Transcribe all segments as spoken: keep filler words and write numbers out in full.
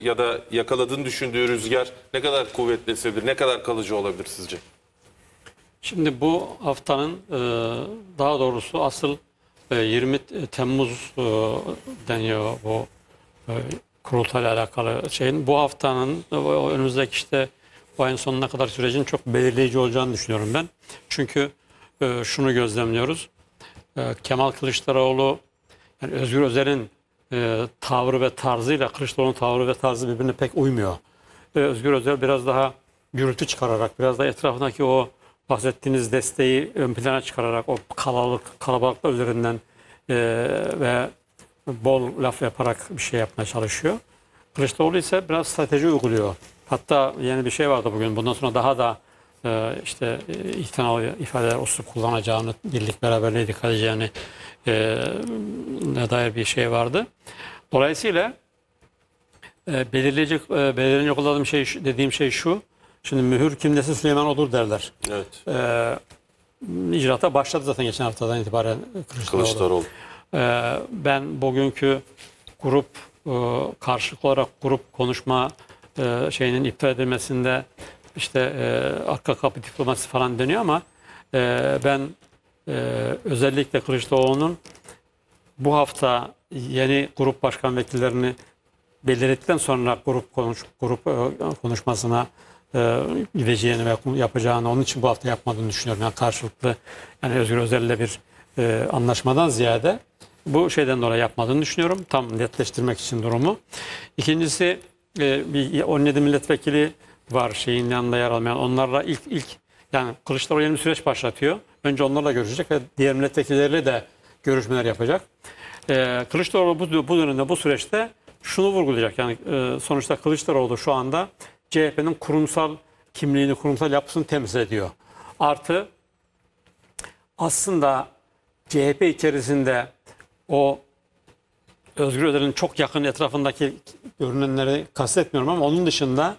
ya da yakaladığını düşündüğü rüzgar ne kadar kuvvetli esebilir, ne kadar kalıcı olabilir sizce? Şimdi bu haftanın e, daha doğrusu asıl e, yirmi Temmuz e, deniyor bu e, kurultayla alakalı şeyin. Bu haftanın e, önümüzdeki işte bu ayın sonuna kadar sürecin çok belirleyici olacağını düşünüyorum ben. Çünkü e, şunu gözlemliyoruz. E, Kemal Kılıçdaroğlu, yani Özgür Özel'in e, tavrı ve tarzıyla Kılıçdaroğlu'nun tavrı ve tarzı birbirine pek uymuyor. E, Özgür Özel biraz daha gürültü çıkararak, biraz da etrafındaki o bahsettiğiniz desteği ön plana çıkararak, o kalabalık kalabalıklar üzerinden e, ve bol laf yaparak bir şey yapmaya çalışıyor. Kılıçdaroğlu ise biraz strateji uyguluyor. Hatta yeni bir şey vardı bugün. Bundan sonra daha da e, işte e, ihtinalı ifadeler usup kullanacağını, birlik beraberliğe dikkat edeceğini e, ne dair bir şey vardı. Dolayısıyla e, belirleyici e, belirlenecek olan şey dediğim şey şu. Şimdi mühür kimdesi Süleyman olur derler. Evet. Ee, icraata başladı zaten geçen haftadan itibaren Kılıçdaroğlu. Kılıçdaroğlu. Ee, ben bugünkü grup e, karşılıklı olarak grup konuşma e, şeyinin iptal edilmesinde işte e, arka kapı diplomasisi falan deniyor ama e, ben e, özellikle Kılıçdaroğlu'nun bu hafta yeni grup başkan vekillerini belirledikten sonra grup konuş grup e, konuşmasına e, gideceğini ve yapacağını, onun için bu hafta yapmadığını düşünüyorum. Yani karşılıklı, yani Özgür Özel'le bir e, anlaşmadan ziyade bu şeyden dolayı yapmadığını düşünüyorum. Tam netleştirmek için durumu. İkincisi e, bir on yedi milletvekili var şeyin yanında yer almayan. Onlarla ilk ilk yani Kılıçdaroğlu yeni bir süreç başlatıyor. Önce onlarla görüşecek ve diğer milletvekilleriyle de görüşmeler yapacak. E, Kılıçdaroğlu bu, bu dönemde, bu süreçte şunu vurgulayacak. Yani e, sonuçta Kılıçdaroğlu şu anda C H P'nin kurumsal kimliğini, kurumsal yapısını temsil ediyor. Artı aslında C H P içerisinde o Özgür Özel'in çok yakın etrafındaki görünenleri kastetmiyorum ama onun dışında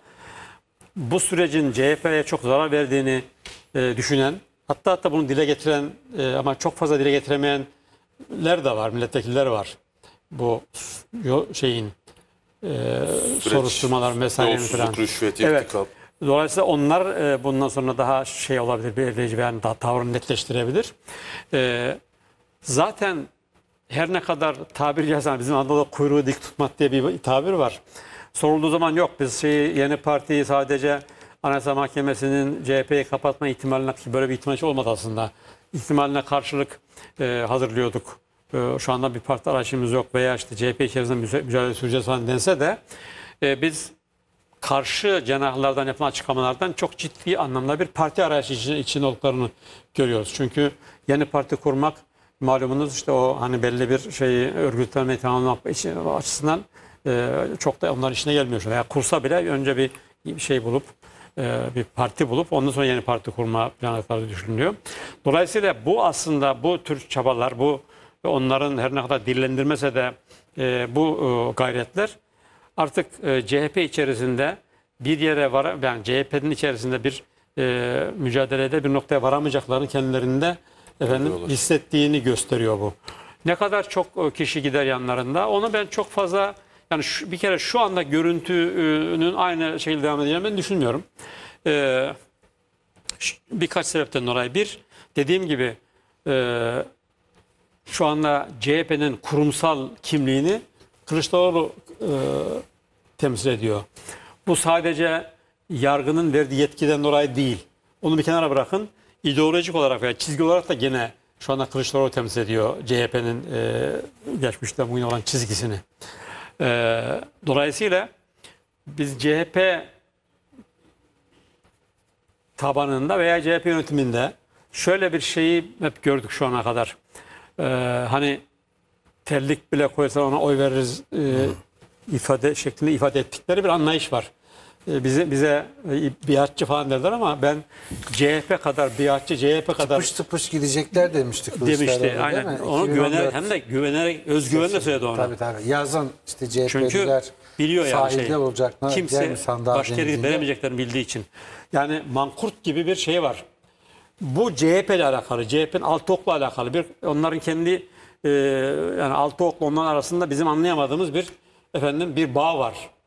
bu sürecin C H P'ye çok zarar verdiğini e, düşünen, hatta hatta bunu dile getiren e, ama çok fazla dile getiremeyenler de var, milletvekilleri var. Bu şeyin e, soruşturmalar mesaileri falan. Rüşvet, evet. irtikap. Dolayısıyla onlar e, bundan sonra daha şey olabilir, belirleyici ve yani daha tavrını netleştirebilir. E, zaten her ne kadar tabir yazan bizim Anadolu kuyruğu dik tutmak diye bir tabir var. Sorulduğu zaman yok biz şeyi, yeni partiyi sadece Anayasa Mahkemesi'nin C H P'yi kapatma ihtimaline, böyle bir ihtimal olmadı aslında. İhtimaline karşılık e, hazırlıyorduk. E, şu anda bir parti arayışımız yok veya işte C H P içerisinde mücadele süreceğiz falan dense de e, biz karşı cenahlardan yapılan açıklamalardan çok ciddi anlamda bir parti arayışı için, için olduklarını görüyoruz. Çünkü yeni parti kurmak malumunuz işte o hani belli bir şeyi örgütlenmeyi tamamlamak açısından e, çok da onların işine gelmiyor. Yani kursa bile önce bir, bir şey bulup e, bir parti bulup ondan sonra yeni parti kurma planları düşünülüyor. Dolayısıyla bu aslında bu tür çabalar, bu onların her ne kadar dillendirmese de e, bu e, gayretler artık e, C H P içerisinde bir yere var, yani C H P'nin içerisinde bir e, mücadelede bir noktaya varamayacaklarını kendilerinde efendim hissettiğini gösteriyor bu. Ne kadar çok kişi gider yanlarında onu ben çok fazla, yani şu, bir kere şu anda görüntünün aynı şekilde devam edeceğini ben düşünmüyorum. Ee, birkaç sebepten dolayı. Bir, dediğim gibi e, şu anda C H P'nin kurumsal kimliğini Kılıçdaroğlu e, temsil ediyor. Bu sadece yargının verdiği yetkiden dolayı değil. Onu bir kenara bırakın. İdeolojik olarak veya çizgi olarak da gene şu anda Kılıçdaroğlu temsil ediyor C H P'nin e, geçmişte bugün olan çizgisini. E, dolayısıyla biz C H P tabanında veya C H P yönetiminde şöyle bir şeyi hep gördük şu ana kadar. E, hani terlik bile koysa ona oy veririz e, ifade şeklinde ifade ettikleri bir anlayış var. Bize bize biatçı falan derler ama ben C H P kadar biatçı, C H P kadar tıpış tıpış gidecekler demiştik. Demişti aynen. Onu güvenerek, hem de güvenerek, özgüvenle söyledi onu. Tabii tabii. Yazın işte C H P'liler çünkü biliyor yani sahilde şey. olacaklar. Kimse başka yere veremeyeceklerini bildiği için. Yani mankurt gibi bir şey var. Bu C H P ile alakalı, C H P'nin altı okla alakalı bir, onların kendi e, yani altı okla onların arasında bizim anlayamadığımız bir efendim bir bağ var.